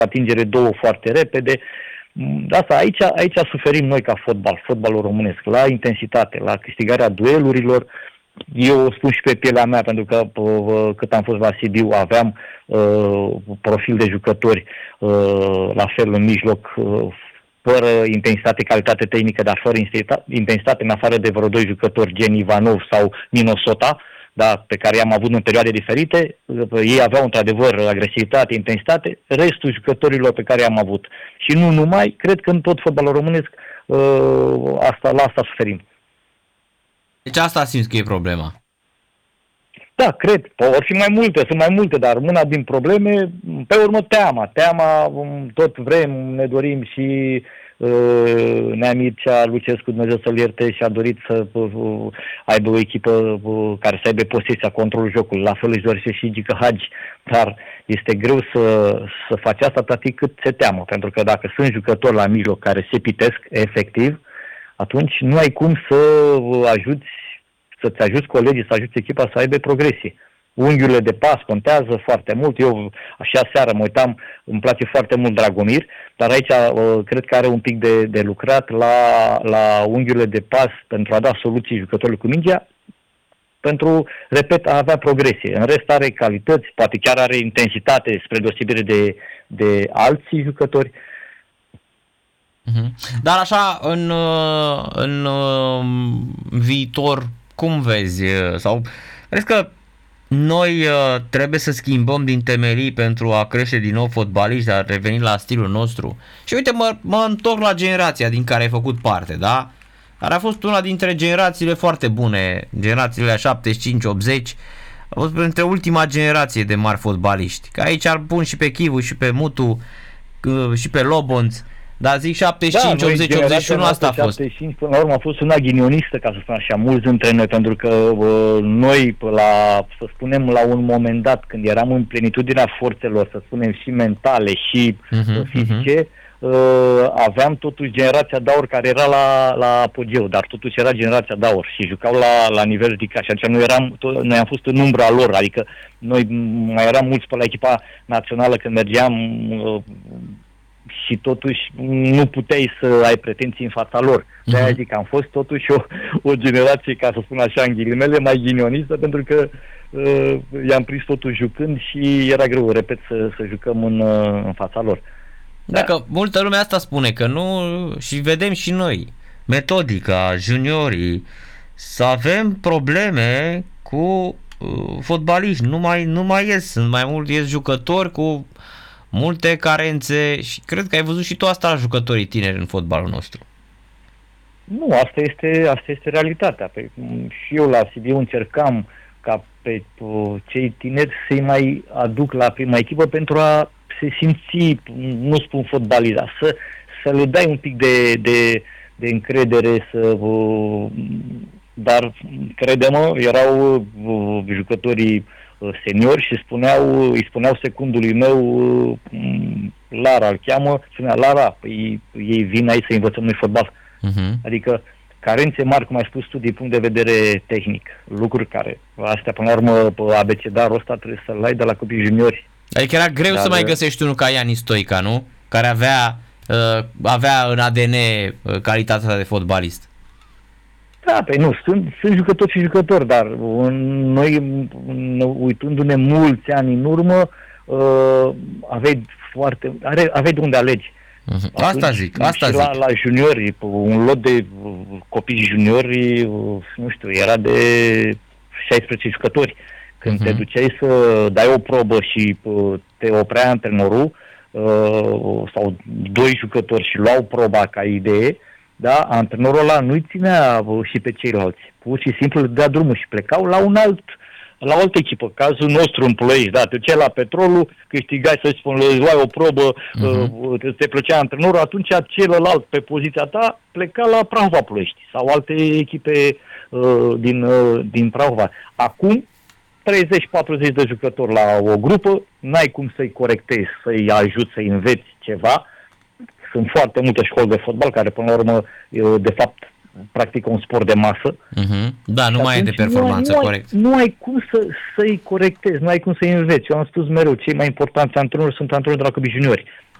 atingere două foarte repede. Asta, aici suferim noi ca fotbalul românesc, la intensitate, la câștigarea duelurilor. Eu o spun și pe pielea mea, pentru că cât am fost la Sibiu aveam profil de jucători la fel în mijloc, fără intensitate, calitate tehnică, dar fără intensitate, în afară de vreo doi jucători, gen Ivanov sau Nino Sota, da, pe care i-am avut în perioade diferite. Ei aveau într-adevăr agresivitate, intensitate, restul jucătorilor pe care i-am avut. Și nu numai, cred că în tot fotbalul românesc la asta suferim. Deci asta simți că e problema. Da, cred. Or fi sunt mai multe, dar una din probleme, pe urmă teama, tot vrem, ne dorim și Nea Mircea Lucescu, Dumnezeu să-l ierte, și-a dorit să aibă o echipă care să aibă posesia, controlul jocului. La fel își dorește și Gică Hagi, dar este greu să faci asta practic cât se teamă, pentru că dacă sunt jucători la mijloc care se pitesc efectiv, atunci nu ai cum să-ți ajuți colegii, să ajuți echipa să aibă progresie. Unghiurile de pas contează foarte mult. Eu, așa seară, mă uitam, îmi place foarte mult Dragomir, dar aici cred că are un pic de lucrat la unghiurile de pas pentru a da soluții jucătorului cu mingea, pentru, repet, a avea progresie. În rest are calități, poate chiar are intensitate spre deosebire de alții jucători. Dar așa, în viitor, cum vezi? Sau crezi că noi trebuie să schimbăm din temelii pentru a crește din nou fotbaliști, a reveni la stilul nostru? Și uite, mă întorc la generația din care ai făcut parte, da? Care a fost una dintre generațiile foarte bune, generațiile 75-80, a fost printre ultima generație de mari fotbaliști. Că aici ar pun și pe Chivu, și pe Mutu, și pe Lobonț. Dar zic 75, 80, 81, asta a fost. 75, până la urmă a fost una ghinionistă, ca să spun așa, mulți dintre noi, pentru că noi, să spunem, la un moment dat, când eram în plenitudinea forțelor, să spunem, și mentale și fizice, aveam totuși generația de aur care era la apogeu, dar totuși era generația de aur și jucau la nivel ridicat și atunci noi am fost în umbra lor, adică noi mai eram mulți pe la echipa națională când mergeam și totuși nu puteai să ai pretenții în fața lor. De-aia zic că am fost totuși o generație, ca să spun așa în ghilimele, mai ghinionistă, pentru că i-am prins totuși jucând și era greu, repet, să jucăm în fața lor. Dacă multă lume asta spune, că nu, și vedem și noi, metodica, juniorii, să avem probleme cu fotbaliști, nu mai ies, sunt mai mult ies jucători cu multe carențe și cred că ai văzut și tu asta la jucătorii tineri în fotbalul nostru. Nu, asta este realitatea. Și eu la Sibiu încercam ca pe cei tineri să-i mai aduc la prima echipă pentru a se simți, nu spun fotbalist, dar să le dai un pic de încredere, dar crede-mă, erau jucătorii seniori și îi spuneau secundului meu, Lara îl cheamă, spunea Lara, ei vin aici să învățăm noi fotbal. Adică carențe mari, cum ai spus tu, din punct de vedere tehnic. Lucruri care, astea până la urmă, abecedarul ăsta trebuie să-l ai de la copii juniori. Adică era greu să mai găsești unul ca Iani Stoica, nu? Care avea în ADN calitatea de fotbalist. Da, nu, sunt jucători și jucători, dar noi, uitându-ne mulți ani în urmă, aveai de unde alegi. Asta zic. La juniori, un lot de copii juniori, nu știu, era de 16 jucători. Când te duceai să dai o probă și te oprea antrenorul sau doi jucători și luau proba ca idee, da, antrenorul ăla nu-i ținea și pe ceilalți. Pur și simplu dea drumul și plecau la o altă echipă. Cazul nostru în Ploiești, da, te duceai la Petrolul, câștigai, să spun, le luai o probă, te plăcea antrenorul, atunci celălalt pe poziția ta pleca la Prahova Ploiești sau alte echipe din Prahova. Acum 30-40 de jucători la o grupă, n-ai cum să-i corectezi, să-i ajuți, să-i înveți ceva. Sunt foarte multe școli de fotbal care, până la urmă, de fapt, practică un sport de masă. Da, nu mai e de performanță, corect. Nu ai cum să-i corectezi, nu ai cum să-i înveți. Eu am spus mereu, cei mai importanți antrenori sunt antrenori de la copii juniori.